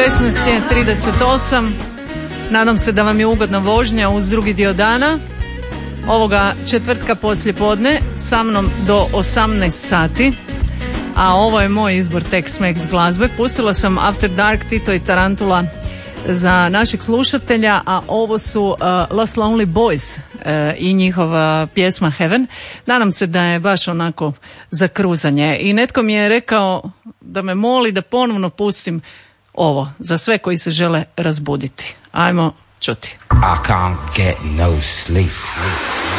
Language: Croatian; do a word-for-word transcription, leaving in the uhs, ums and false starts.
šesnaest je trideset osam. Nadam se da vam je ugodna vožnja uz drugi dio dana. Ovoga četvrtka poslijepodne sa mnom do osamnaest sati. A ovo je moj izbor Tex-Mex glazbe. Pustila sam After Dark, Tito i Tarantula za naših slušatelja, a ovo su uh, Los Lonely Boys uh, i njihova pjesma Heaven. Nadam se da je baš onako za kruzanje. I netko mi je rekao da me moli da ponovno pustim ovo za sve koji se žele razbuditi. Ajmo čuti. I can't get no sleep.